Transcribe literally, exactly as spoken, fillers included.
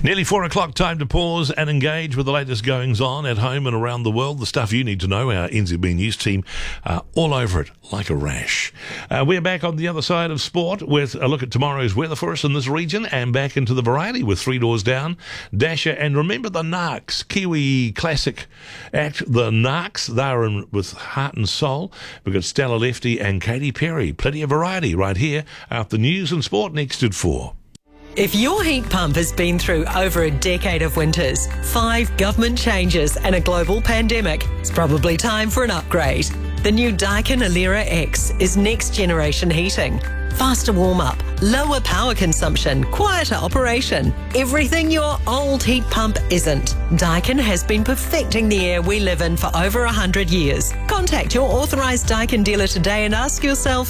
Nearly four o'clock, time to pause and engage with the latest goings on at home and around the world. The stuff you need to know. Our N Z B News team are all over it like a rash. Uh, we're back on the other side of sport with a look at tomorrow's weather for us in this region and back into the variety with Three Doors Down, Dasher, and remember the Narcs, Kiwi classic act, the Narcs. They're in with heart and soul. We've got Stella Lefty and Katy Perry. Plenty of variety right here after news and sport next at four. If your heat pump has been through over a decade of winters, five government changes and a global pandemic, it's probably time for an upgrade. The new Daikin Alera X is next generation heating. Faster warm-up, lower power consumption, quieter operation. Everything your old heat pump isn't. Daikin has been perfecting the air we live in for over one hundred years. Contact your authorised Daikin dealer today and ask yourself,